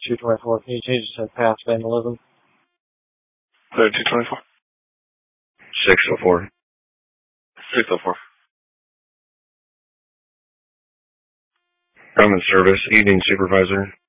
224. Can you change it to past vandalism? 224. 604. 604. Common service, evening supervisor.